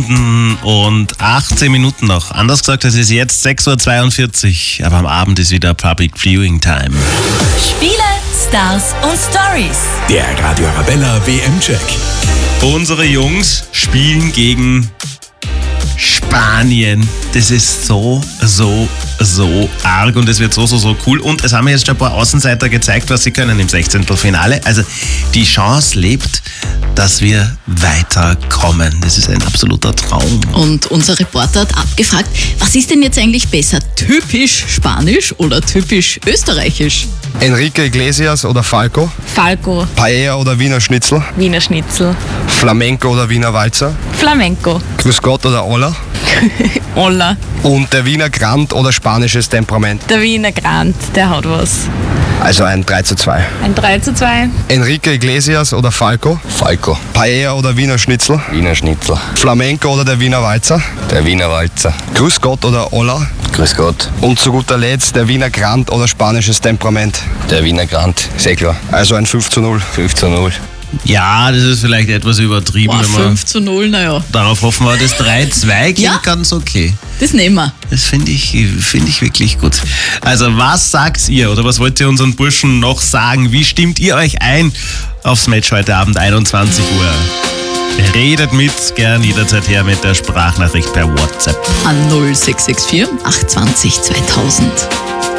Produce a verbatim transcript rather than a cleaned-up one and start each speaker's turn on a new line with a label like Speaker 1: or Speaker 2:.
Speaker 1: Stunden und achtzehn Minuten noch. Anders gesagt, es ist jetzt sechs Uhr zweiundvierzig, aber am Abend ist wieder Public Viewing Time.
Speaker 2: Spiele, Stars und Stories.
Speaker 3: Der Radio Arabella W M-Check.
Speaker 1: Unsere Jungs spielen gegen Spanien. Das ist so, so, so arg und es wird so, so, so cool. Und es haben mir jetzt schon ein paar Außenseiter gezeigt, was sie können im Sechzehntelfinale. Also die Chance lebt, dass wir weiterkommen. Das ist ein absoluter Traum.
Speaker 4: Und unser Reporter hat abgefragt, was ist denn jetzt eigentlich besser? Typisch Spanisch oder typisch Österreichisch?
Speaker 5: Enrique Iglesias oder Falco?
Speaker 6: Falco,
Speaker 5: Paella oder Wiener Schnitzel?
Speaker 6: Wiener Schnitzel,
Speaker 5: Flamenco oder Wiener Walzer?
Speaker 6: Flamenco,
Speaker 5: Grüß Gott oder Olla?
Speaker 6: Olla,
Speaker 5: Und der Wiener Grand oder spanisches Temperament?
Speaker 6: der Wiener Grand, der hat was.
Speaker 5: Also ein drei zu zwei.
Speaker 6: Ein drei zu zwei,
Speaker 5: Enrique Iglesias oder Falco?
Speaker 7: Falco,
Speaker 5: Paella oder Wiener Schnitzel?
Speaker 7: Wiener Schnitzel,
Speaker 5: Flamenco oder der Wiener Walzer?
Speaker 7: der Wiener Walzer,
Speaker 5: Grüß Gott oder Olla?
Speaker 7: grüß Gott,
Speaker 5: Und zu guter Letzt der Wiener Grand oder spanisches Temperament?
Speaker 7: der Wiener Grand, sehr klar,
Speaker 5: Also ein fünf zu null.
Speaker 7: fünf zu null.
Speaker 1: Ja, das ist vielleicht etwas übertrieben,
Speaker 4: Boah,
Speaker 1: wenn man
Speaker 4: fünf zu null, naja,
Speaker 1: darauf hoffen wir, das drei zwei klingt
Speaker 4: Ja.
Speaker 1: ganz okay.
Speaker 4: das nehmen wir.
Speaker 1: Das finde ich, finde ich wirklich gut. Also was sagt ihr oder was wollt ihr unseren Burschen noch sagen? Wie stimmt ihr euch ein aufs Match heute Abend einundzwanzig Uhr? Redet mit, gern jederzeit her mit der Sprachnachricht per WhatsApp.
Speaker 4: An null sechs sechs vier acht zwei null zweitausend.